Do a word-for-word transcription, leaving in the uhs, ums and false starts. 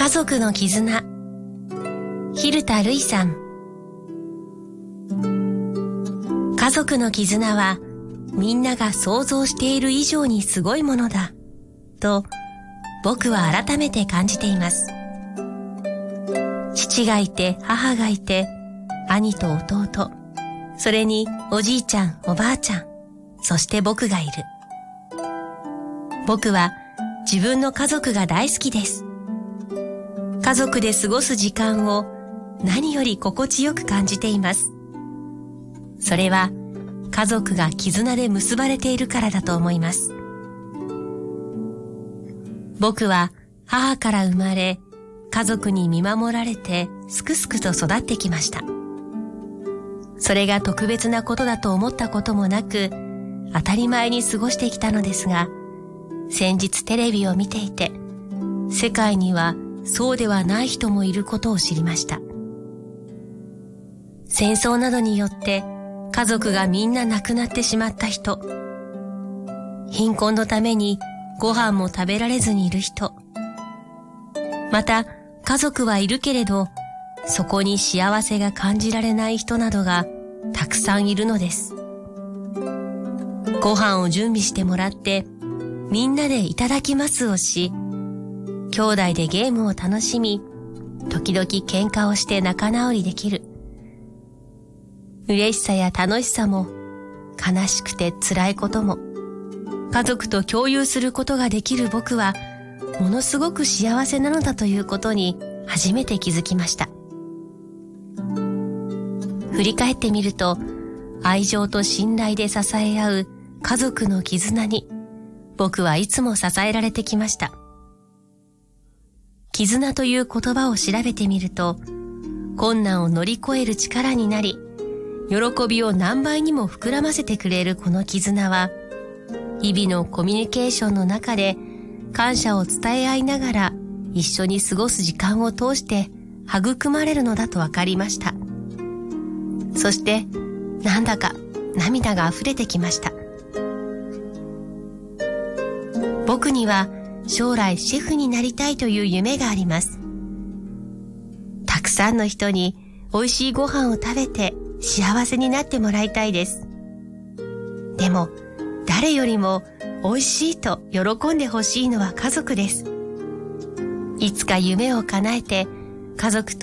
家族の絆、蛭田るいさん。家族の絆はみんなが想像している以上にすごいものだと僕は改めて感じています。父がいて母がいて兄と弟、それにおじいちゃんおばあちゃん、そして僕がいる。僕は自分の家族が大好きです。家族で過ごす時間を何より心地よく感じています。それは家族が絆で結ばれているからだと思います。僕は母から生まれ、家族に見守られてすくすくと育ってきました。それが特別なことだと思ったこともなく、当たり前に過ごしてきたのですが、先日テレビを見ていて、世界にはそうではない人もいることを知りました。戦争などによって家族がみんな亡くなってしまった人、貧困のためにご飯も食べられずにいる人、また家族はいるけれどそこに幸せが感じられない人などがたくさんいるのです。ご飯を準備してもらってみんなでいただきますをし、兄弟でゲームを楽しみ、時々喧嘩をして仲直りできる。嬉しさや楽しさも、悲しくて辛いことも、家族と共有することができる僕は、ものすごく幸せなのだということに初めて気づきました。振り返ってみると、愛情と信頼で支え合う家族の絆に、僕はいつも支えられてきました。絆という言葉を調べてみると、困難を乗り越える力になり、喜びを何倍にも膨らませてくれるこの絆は、日々のコミュニケーションの中で感謝を伝え合いながら一緒に過ごす時間を通して育まれるのだと分かりました。そして、なんだか涙が溢れてきました。僕には将来シェフになりたいという夢があります。たくさんの人に美味しいご飯を食べて幸せになってもらいたいです。でも誰よりも美味しいと喜んでほしいのは家族です。いつか夢を叶えて家族と